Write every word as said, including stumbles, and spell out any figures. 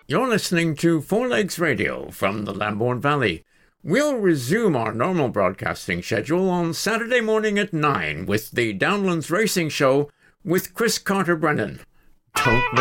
You're listening to Four Legs Radio from the Lambourne Valley. We'll resume our normal broadcasting schedule on Saturday morning at nine with the Downlands Racing Show with Chris Carter-Brennan. Don't